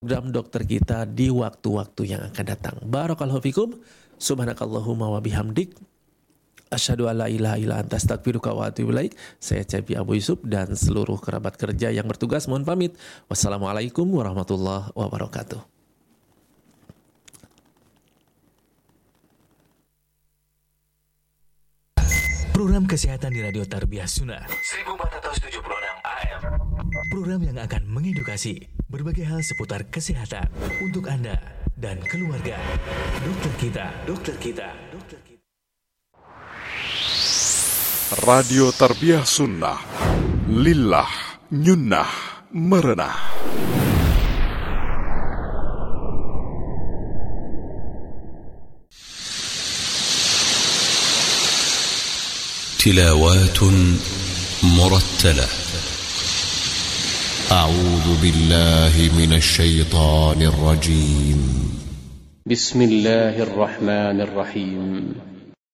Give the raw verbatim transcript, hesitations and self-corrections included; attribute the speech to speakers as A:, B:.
A: program dokter kita di waktu-waktu yang akan datang. Barakallahu fikum. Subhanakallahumma wa bihamdik. Asyhadu an la ilaha illa anta astaghfiruka wa atubu ilaik. Saya Cepi Abu Yusuf dan seluruh kerabat kerja yang bertugas mohon pamit. Wassalamualaikum warahmatullahi wabarakatuh.
B: Program kesehatan di Radio Tarbiyah Sunnah seribu empat ratus tujuh puluh enam A M. Program yang akan mengedukasi berbagai hal seputar kesehatan untuk Anda dan keluarga. Dokter kita, dokter kita, dokter kita.
C: Radio Tarbiyah Sunnah, lillah, nyunnah, merenah.
D: تلاوات مرتلة. أعوذ بالله من الشيطان الرجيم.
E: بسم الله الرحمن الرحيم.